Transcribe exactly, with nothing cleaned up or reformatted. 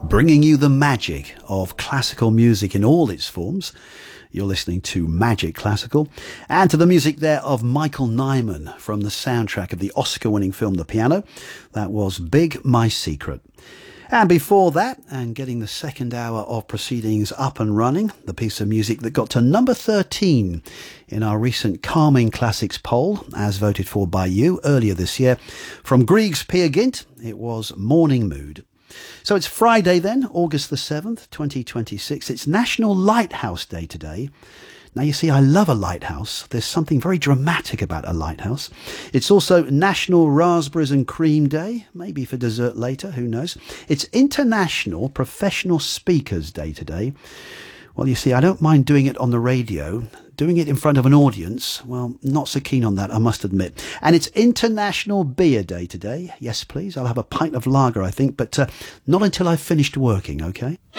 bringing you the magic of classical music in all its forms. You're listening to Magic Classical, and to the music there of Michael Nyman from the soundtrack of the Oscar-winning film The Piano. That was Big My Secret. And before that, and getting the second hour of proceedings up and running, the piece of music that got to number thirteen in our recent Calming Classics poll, as voted for by you earlier this year, from Grieg's Peer Gynt, it was Morning Mood. So it's Friday then, August the seventh, twenty twenty-six. It's National Lighthouse Day today. Now, you see, I love a lighthouse. There's something very dramatic about a lighthouse. It's also National Raspberries and Cream Day, maybe for dessert later, who knows. It's International Professional Speakers Day today. Well, you see, I don't mind doing it on the radio. Doing it in front of an audience, well, not so keen on that, I must admit. And it's International Beer Day today. Yes, please. I'll have a pint of lager, I think, but uh, not until I've finished working, okay?